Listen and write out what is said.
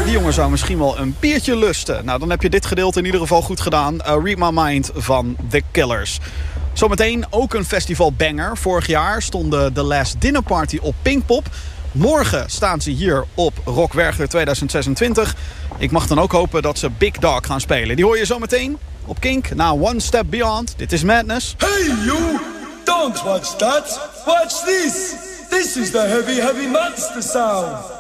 Die jongen zou misschien wel een biertje lusten. Nou, dan heb je dit gedeelte in ieder geval goed gedaan. Read My Mind van The Killers. Zometeen ook een festivalbanger. Vorig jaar stonden The Last Dinner Party op Pinkpop. Morgen staan ze hier op Rock Werchter 2026. Ik mag dan ook hopen dat ze Big Dog gaan spelen. Die hoor je zometeen op Kink na One Step Beyond. Dit is Madness. Hey you! Don't watch that! Watch this! This is the heavy, heavy monster sound!